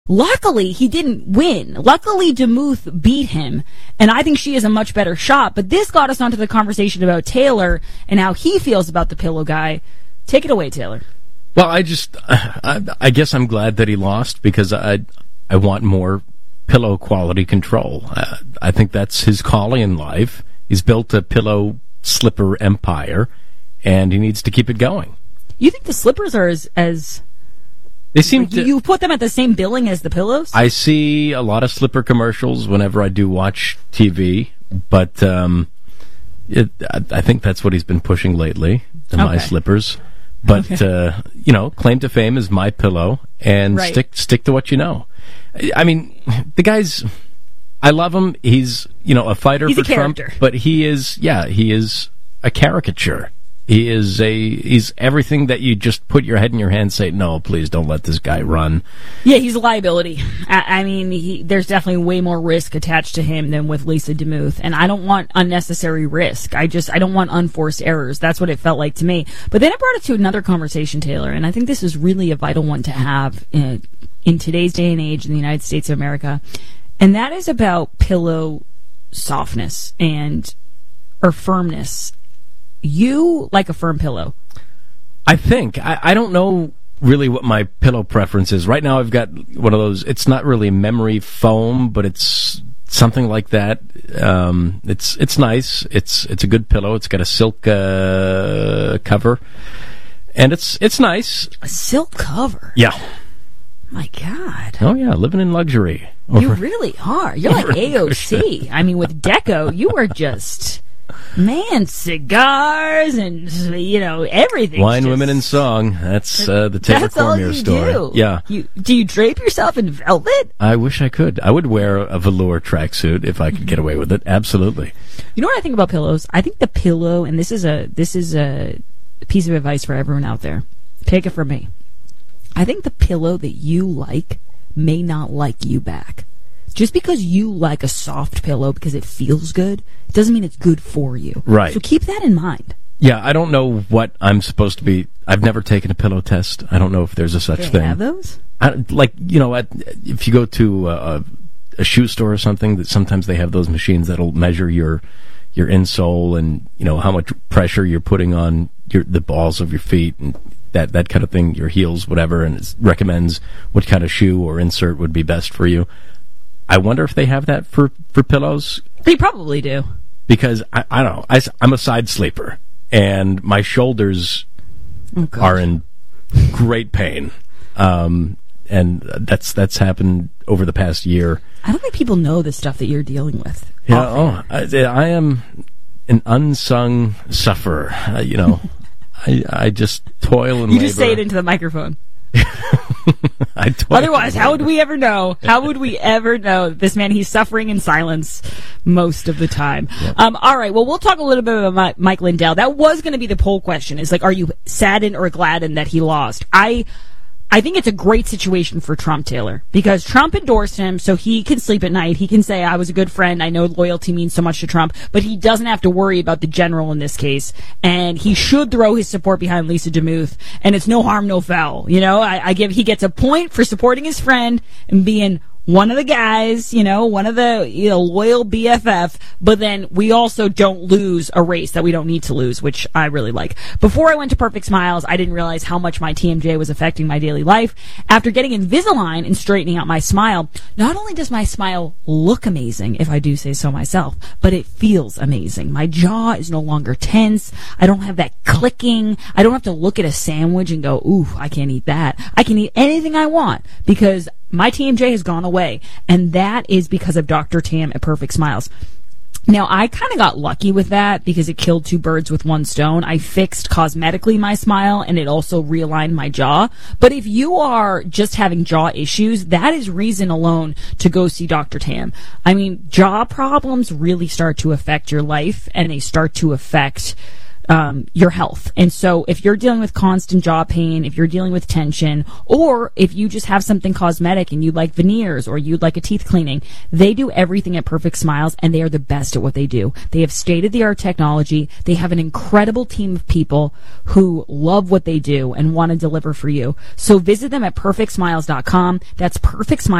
Luckily, he didn't win. Luckily, DeMuth beat him, and I think she is a much better shot. But this got us onto the conversation about Taylor and how he feels about the pillow guy. Take it away, Taylor. Well, I guess I'm glad that he lost because I want more pillow quality control. I think that's his calling in life. He's built a pillow slipper empire, and he needs to keep it going. You think the slippers are as they seem to, you put them at the same billing as the pillows? I see a lot of slipper commercials whenever I do watch TV, but I think that's what he's been pushing lately, My Slippers. But, claim to fame is My Pillow, and stick to what you know. I mean, the guy's, I love him. He's, a fighter for Trump, but he is a caricature. He's everything that you just put your head in your hand and say, no, please don't let this guy run. Yeah, he's a liability. I mean, there's definitely way more risk attached to him than with Lisa DeMuth. And I don't want unnecessary risk. I don't want unforced errors. That's what it felt like to me. But then it brought it to another conversation, Taylor, and I think this is really a vital one to have in today's day and age in the United States of America. And that is about pillow softness or firmness. You like a firm pillow. I think. I don't know really what my pillow preference is. Right now I've got one of those, it's not really memory foam, but it's something like that. It's nice. It's a good pillow. It's got a silk cover. And it's nice. A silk cover? Yeah. My God. Oh, yeah, living in luxury. You really are. You're like AOC. I mean, with Deco, you are just... Man, cigars and, everything. Wine, women, and song. That's the Taylor Cormier story. Do. Yeah. Do you drape yourself in velvet? I wish I could. I would wear a velour tracksuit if I could get away with it. Absolutely. You know what I think about pillows? I think the pillow, and this is a piece of advice for everyone out there. Take it from me. I think the pillow that you like may not like you back. Just because you like a soft pillow because it feels good, it doesn't mean it's good for you. Right. So keep that in mind. Yeah, I don't know what I'm supposed to be. I've never taken a pillow test. I don't know if there's a such thing. Have those? If you go to a shoe store or something, that sometimes they have those machines that'll measure your insole and how much pressure you're putting on the balls of your feet and that kind of thing, your heels, whatever, and it recommends what kind of shoe or insert would be best for you. I wonder if they have that for pillows. They probably do. Because, I don't know, I'm a side sleeper, and my shoulders are in great pain. And that's happened over the past year. I don't think people know the stuff that you're dealing with. Yeah, I am an unsung sufferer. I just toil and labor. You just say it into the microphone. Otherwise, how would we ever know? How would we ever know this man? He's suffering in silence most of the time. Yep. All right. Well, we'll talk a little bit about Mike Lindell. That was going to be the poll question. Is are you saddened or gladdened that he lost? I think it's a great situation for Trump, Taylor, because Trump endorsed him so he can sleep at night. He can say, I was a good friend. I know loyalty means so much to Trump, but he doesn't have to worry about the general in this case. And he should throw his support behind Lisa DeMuth. And it's no harm, no foul. He gets a point for supporting his friend and being one of the guys, one of the loyal BFF, but then we also don't lose a race that we don't need to lose, which I really like. Before I went to Perfect Smiles, I didn't realize how much my TMJ was affecting my daily life. After getting Invisalign and straightening out my smile, not only does my smile look amazing, if I do say so myself, but it feels amazing. My jaw is no longer tense. I don't have that clicking. I don't have to look at a sandwich and go, ooh, I can't eat that. I can eat anything I want because my TMJ has gone away, and that is because of Dr. Tam at Perfect Smiles. Now, I kind of got lucky with that because it killed two birds with one stone. I fixed cosmetically my smile, and it also realigned my jaw. But if you are just having jaw issues, that is reason alone to go see Dr. Tam. I mean, jaw problems really start to affect your life, and they start to affect your health. And so if you're dealing with constant jaw pain, if you're dealing with tension, or if you just have something cosmetic and you'd like veneers or you'd like a teeth cleaning, they do everything at Perfect Smiles, and they are the best at what they do. They have state-of-the-art technology. They have an incredible team of people who love what they do and want to deliver for you. So visit them at perfectsmiles.com. That's Perfect Smiles.